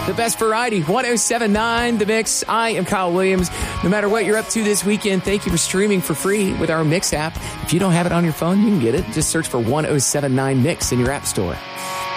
The best variety, 107.9 The Mix. I am Kyle Williams. No matter what you're up to this weekend, thank you for streaming for free with our Mix app. If you don't have it on your phone, you can get it. Just search for 107.9 Mix in your app store.